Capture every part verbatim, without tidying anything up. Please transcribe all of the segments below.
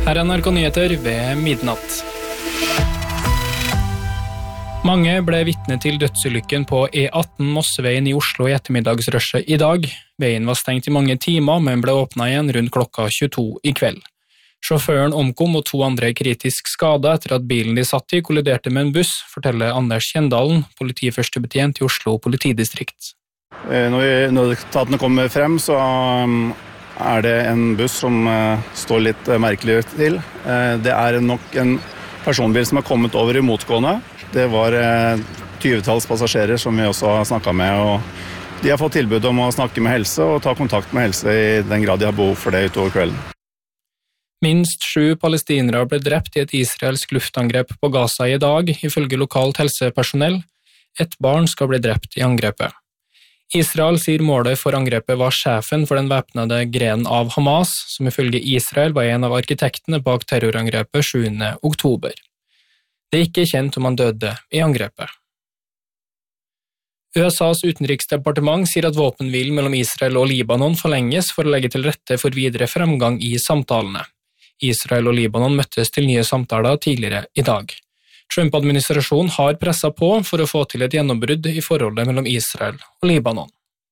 Her er N R K Nyheter ved midnatt. Mange ble vitne til dødsulykken på E atten Mosseveien i Oslo i ettermiddagsrushet i dag. Veien var stengt i mange timer, men ble åpnet igjen rundt klokka tjueto i kveld. Sjåføren omkom og to andre er kritisk skadet etter at bilen de satt i kolliderte med en buss, forteller Anders Kjendalen, politiførstebetjent i Oslo politidistrikt. Når vi, nødetatene kommer frem, så er det en buss som står litt merkelig til. Det er nok en personbil som har kommet over i motgående. Det var tyvetalls passasjerer som vi også har snakket med, og de har fått tilbud om å snakke med helse og ta kontakt med helse i den grad de har behov for det utover kvelden. Minst sju palestinere ble drept i et israelsk luftangrep på Gaza i dag, ifølge lokalt helsepersonell. Et barn skal bli drept i angrepet. Israel sier målet for angrepet var sjefen for den væpnede grenen av Hamas, som ifølge Israel var en av arkitektene bak terrorangrepet sjuende oktober. Det er ikke kjent om han døde i angrepet. U S A's utenriksdepartement sier at våpenhvilen mellom Israel og Libanon forlenges for å legge til rette for videre fremgang i samtalene. Israel og Libanon møttes til nye samtaler tidligere i dag. Trump-administrasjonen har presset på for å få til et gjennombrudd i forholdet mellom Israel og Libanon.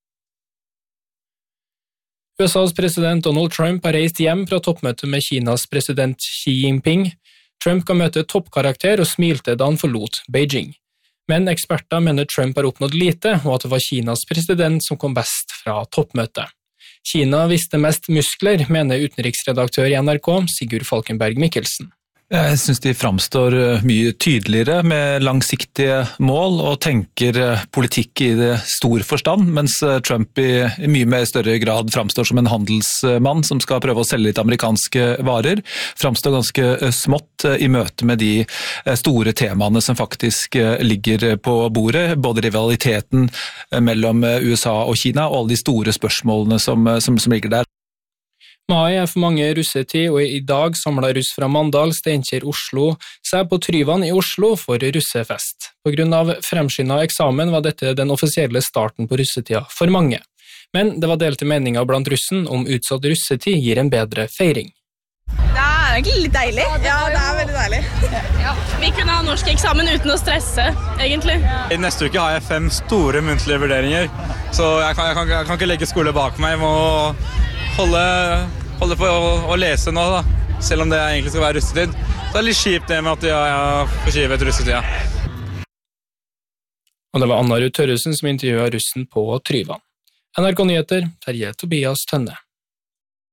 U S A's president Donald Trump har reist hjem fra toppmøtet med Kinas president Xi Jinping. Trump kan møte toppkarakter og smilte da han forlot Beijing. Men eksperter mener Trump har oppnådd lite, og at det var Kinas president som kom best fra toppmøtet. Kina viste mest muskler, mener utenriksredaktør i N R K, Sigurd Falkenberg Mikkelsen. Jeg synes de framstår mye tydeligere med langsiktige mål og tenker politikk i det stor forstand, mens Trump i mye mer større grad framstår som en handelsmann som skal prøve å selge litt amerikanske varer, framstår ganske smått i møte med de store temaene som faktisk ligger på bordet, både rivaliteten mellom U S A og Kina og alle de store spørsmålene som, som, som ligger der. Mai er for mange russetid, og i dag samlet russ fra Mandal, Steinkjer, Oslo seg på Tryvann i Oslo for russefest. På grunn av fremskyndet eksamen var dette den offisielle starten på russetida for mange. Men det var delte meninger blant russen om utsatt russetid gir en bedre feiring. Det er egentlig litt deilig. Ja, det er veldig deilig. Ja. Vi kunne ha norsk eksamen uten å stresse, egentlig. I neste uke har jeg fem store muntlige vurderinger, så jeg kan, jeg kan, jeg kan ikke legge skole bak meg. Jeg må holde, holde på å, å lese nå, da. Selv om det egentlig skal være russetid. Så det er litt kjipt det med at jeg har forskyvet russetida. Og det var Anna Ruud Tørresen som intervjuet russen på Tryvann. N R K Nyheter, Terje Tobias Tønne.